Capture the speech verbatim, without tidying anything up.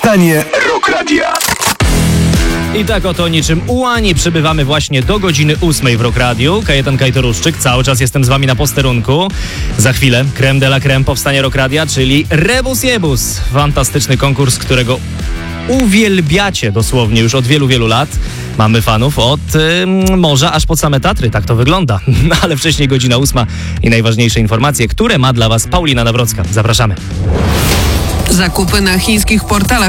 Powstanie Rock Radia. I tak oto niczym ułani przybywamy właśnie do godziny ósmej w Rock Radiu. Kajetan Kajtoruszczyk, cały czas jestem z wami na posterunku. Za chwilę creme de la creme Powstanie Rock Radia, czyli Rebus Jebus. Fantastyczny konkurs, którego uwielbiacie dosłownie już od wielu, wielu lat. Mamy fanów od y, morza aż pod same Tatry, tak to wygląda. Ale wcześniej godzina ósma i najważniejsze informacje, które ma dla was Paulina Nawrocka. Zapraszamy. Zakupy na chińskich portalach